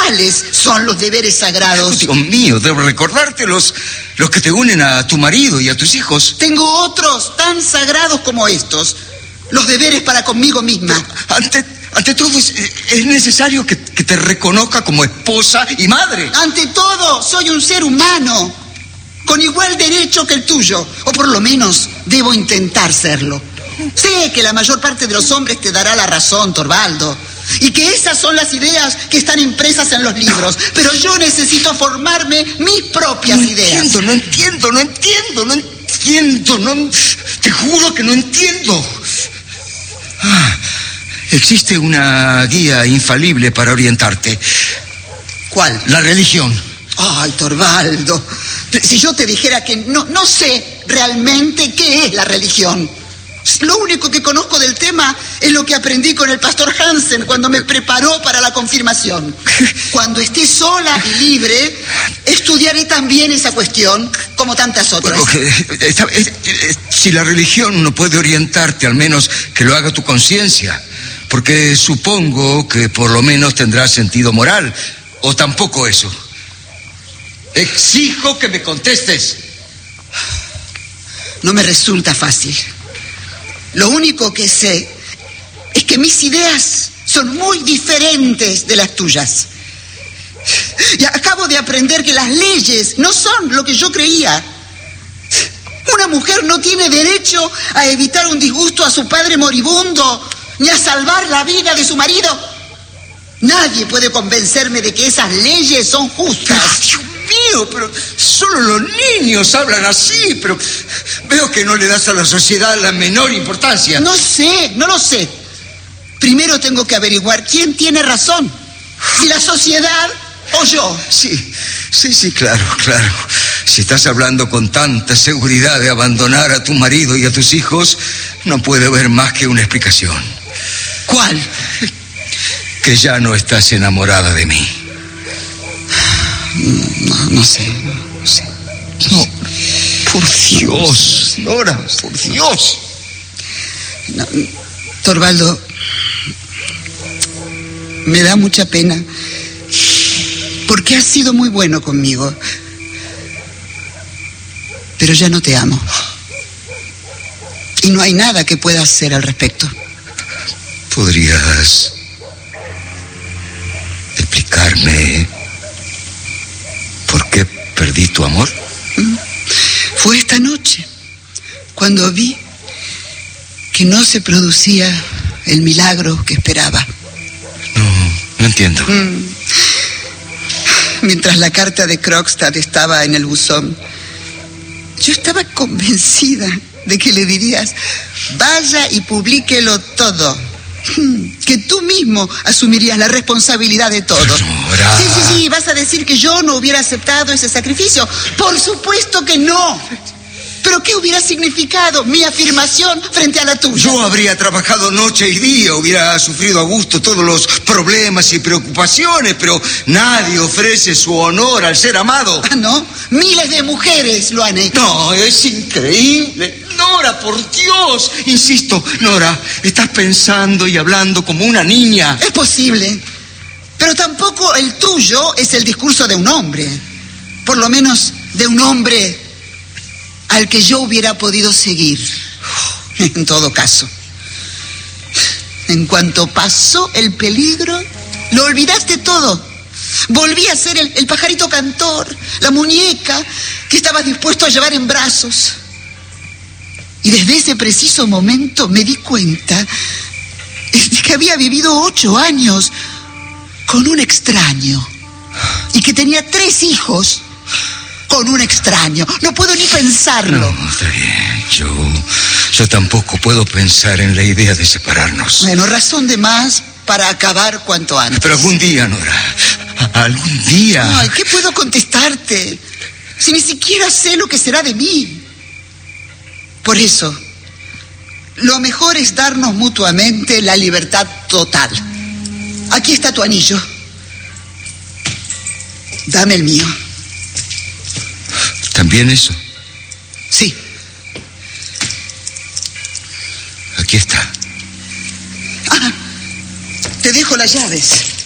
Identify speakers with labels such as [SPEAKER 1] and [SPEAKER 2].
[SPEAKER 1] ¿Cuáles son los deberes sagrados?
[SPEAKER 2] Dios mío, debo recordarte los que te unen a tu marido y a tus hijos.
[SPEAKER 1] Tengo otros tan sagrados como estos. Los deberes para conmigo misma.
[SPEAKER 2] Ante todo, es necesario que te reconozca como esposa y madre.
[SPEAKER 1] Ante todo, soy un ser humano, con igual derecho que el tuyo. O por lo menos, debo intentar serlo. Sé que la mayor parte de los hombres te dará la razón, Torvaldo, y que esas son las ideas que están impresas en los libros. Pero yo necesito formarme mis propias ideas.
[SPEAKER 2] No entiendo. Te juro que no entiendo. Existe una guía infalible para orientarte.
[SPEAKER 1] ¿Cuál?
[SPEAKER 2] La religión.
[SPEAKER 1] Ay, Torvaldo, si yo te dijera que no sé realmente qué es la religión. Lo único que conozco del tema es lo que aprendí con el pastor Hansen cuando me preparó para la confirmación. Cuando esté sola y libre, estudiaré también esa cuestión, como tantas otras.
[SPEAKER 2] Si la religión no puede orientarte, al menos que lo haga tu conciencia. Porque supongo que por lo menos tendrá sentido moral. ¿O tampoco eso? Exijo que me contestes.
[SPEAKER 1] No me resulta fácil. Lo único que sé es que mis ideas son muy diferentes de las tuyas. Y acabo de aprender que las leyes no son lo que yo creía. Una mujer no tiene derecho a evitar un disgusto a su padre moribundo, ni a salvar la vida de su marido. Nadie puede convencerme de que esas leyes son justas.
[SPEAKER 2] Dios mío, pero solo los niños hablan así, pero veo que no le das a la sociedad la menor importancia.
[SPEAKER 1] No lo sé. Primero tengo que averiguar quién tiene razón, si la sociedad o yo.
[SPEAKER 2] Sí, claro. Si estás hablando con tanta seguridad de abandonar a tu marido y a tus hijos, no puede haber más que una explicación.
[SPEAKER 1] ¿Cuál?
[SPEAKER 2] Que ya no estás enamorada de mí.
[SPEAKER 1] No sé.
[SPEAKER 2] No, por Dios, Nora, por Dios.
[SPEAKER 1] No, Torvaldo, me da mucha pena, porque has sido muy bueno conmigo, pero ya no te amo. Y no hay nada que pueda hacer al respecto.
[SPEAKER 2] ¿Podrías explicarme por qué perdí tu amor?
[SPEAKER 1] Fue esta noche, cuando vi que no se producía el milagro que esperaba.
[SPEAKER 2] No entiendo.
[SPEAKER 1] Mientras la carta de Krogstad estaba en el buzón, yo estaba convencida de que le dirías: vaya y publíquelo todo. Que tú mismo asumirías la responsabilidad de todo.
[SPEAKER 2] Nora.
[SPEAKER 1] Sí, vas a decir que yo no hubiera aceptado ese sacrificio. Por supuesto que no. ¿Pero qué hubiera significado mi afirmación frente a la tuya?
[SPEAKER 2] Yo habría trabajado noche y día, hubiera sufrido a gusto todos los problemas y preocupaciones, pero nadie ofrece su honor al ser amado.
[SPEAKER 1] Ah, ¿no? Miles de mujeres lo han hecho.
[SPEAKER 2] No, es increíble. Nora, por Dios. Insisto, Nora, estás pensando y hablando como una niña.
[SPEAKER 1] Es posible, pero tampoco el tuyo es el discurso de un hombre. Por lo menos de un hombre al que yo hubiera podido seguir. En todo caso, en cuanto pasó el peligro, lo olvidaste todo. Volví a ser el pajarito cantor, la muñeca que estabas dispuesto a llevar en brazos. Y desde ese preciso momento me di cuenta de que había vivido 8 años con un extraño y que tenía 3 hijos con un extraño. No puedo ni pensarlo.
[SPEAKER 2] No, está bien. Yo tampoco puedo pensar en la idea de separarnos.
[SPEAKER 1] Bueno, razón de más para acabar cuanto antes.
[SPEAKER 2] Pero algún día, Nora, algún día.
[SPEAKER 1] Ay, ¿qué puedo contestarte? Si ni siquiera sé lo que será de mí. Por eso, lo mejor es darnos mutuamente la libertad total. Aquí está tu anillo. Dame el mío.
[SPEAKER 2] ¿También eso?
[SPEAKER 1] Sí.
[SPEAKER 2] Aquí está.
[SPEAKER 1] Te dejo las llaves.